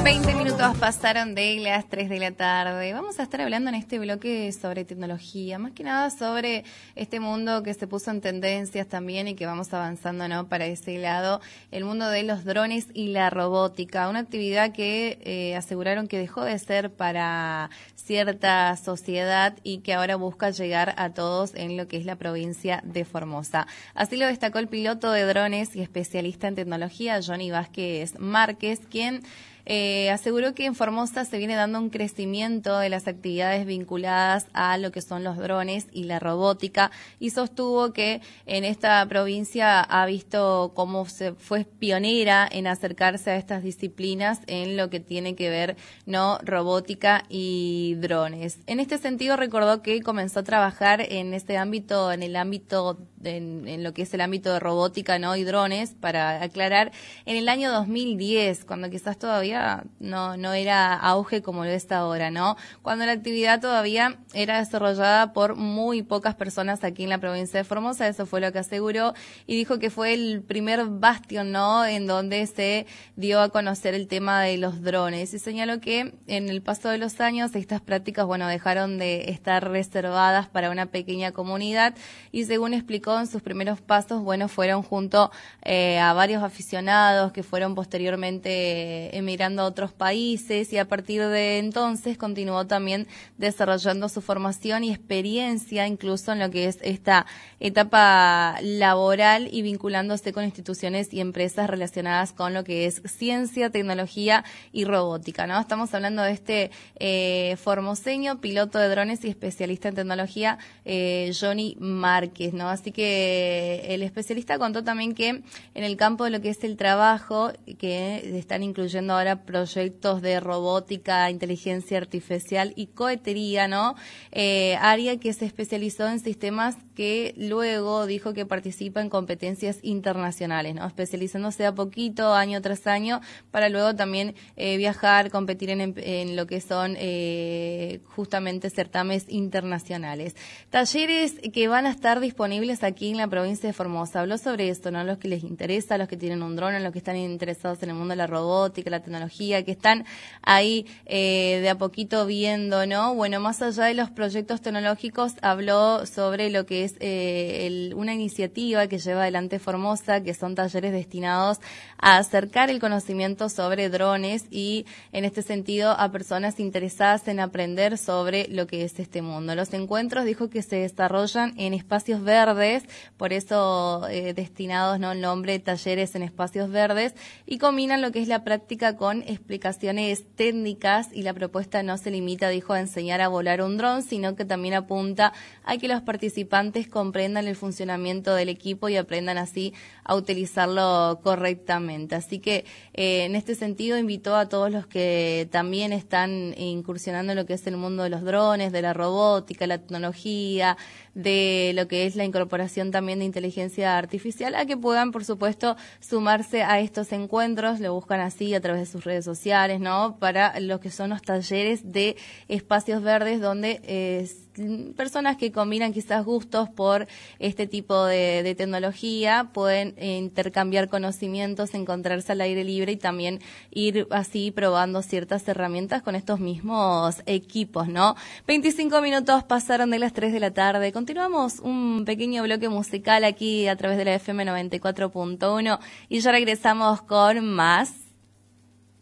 20 minutos pasaron de las 3 de la tarde. Vamos a estar hablando en este bloque sobre tecnología, más que nada sobre este mundo que se puso en tendencias también y que vamos avanzando, ¿no?, para ese lado, el mundo de los drones y la robótica, una actividad que aseguraron que dejó de ser para cierta sociedad y que ahora busca llegar a todos en lo que es la provincia de Formosa. Así lo destacó el piloto de drones y especialista en tecnología, Johnny Vázquez Márquez, quien aseguró que en Formosa se viene dando un crecimiento de las actividades vinculadas a lo que son los drones y la robótica, y sostuvo que en esta provincia ha visto cómo se fue pionera en acercarse a estas disciplinas en lo que tiene que ver, ¿no?, robótica y drones. En este sentido recordó que comenzó a trabajar en este ámbito, en lo que es el ámbito de robótica, ¿no?, y drones, para aclarar, en el año 2010, cuando quizás todavía no era auge como lo es ahora, ¿no? Cuando la actividad todavía era desarrollada por muy pocas personas aquí en la provincia de Formosa. Eso fue lo que aseguró, y dijo que fue el primer bastión, ¿no?, en donde se dio a conocer el tema de los drones, y señaló que en el paso de los años estas prácticas, dejaron de estar reservadas para una pequeña comunidad, y según explicó, en sus primeros pasos, fueron junto a varios aficionados que fueron posteriormente emigrando a otros países, y a partir de entonces continuó también desarrollando su formación y experiencia incluso en lo que es esta etapa laboral y vinculándose con instituciones y empresas relacionadas con lo que es ciencia, tecnología y robótica, ¿no? Estamos hablando de este formoseño, piloto de drones y especialista en tecnología, Johnny Márquez, ¿no? Así que el especialista contó también que en el campo de lo que es el trabajo, que están incluyendo ahora proyectos de robótica, inteligencia artificial y cohetería, ¿no? Área que se especializó en sistemas que luego dijo que participa en competencias internacionales, ¿no? Especializándose a poquito, año tras año, para luego también viajar, competir en lo que son justamente certámenes internacionales. Talleres que van a estar disponibles aquí en la provincia de Formosa. Habló sobre esto, ¿no? Los que les interesa, los que tienen un dron, los que están interesados en el mundo de la robótica, la tecnología, que están ahí de a poquito viendo, ¿no? Más allá de los proyectos tecnológicos, habló sobre lo que es una iniciativa que lleva adelante Formosa, que son talleres destinados a acercar el conocimiento sobre drones y, en este sentido, a personas interesadas en aprender sobre lo que es este mundo. Los encuentros, dijo, que se desarrollan en espacios verdes, por eso destinados, ¿no?, el nombre talleres en espacios verdes, y combinan lo que es la práctica con explicaciones técnicas, y la propuesta no se limita, dijo, a enseñar a volar un dron, sino que también apunta a que los participantes comprendan el funcionamiento del equipo y aprendan así a utilizarlo correctamente. Así que en este sentido invitó a todos los que también están incursionando en lo que es el mundo de los drones, de la robótica, la tecnología, de lo que es la incorporación también de inteligencia artificial, a que puedan, por supuesto, sumarse a estos encuentros. Lo buscan así a través de sus redes sociales, ¿no?, para lo que son los talleres de espacios verdes, donde personas que combinan quizás gustos por este tipo de tecnología pueden intercambiar conocimientos, encontrarse al aire libre y también ir así probando ciertas herramientas con estos mismos equipos, ¿no? 25 minutos pasaron de las 3 de la tarde. Continuamos un pequeño bloque musical aquí a través de la FM 94.1 y ya regresamos con más.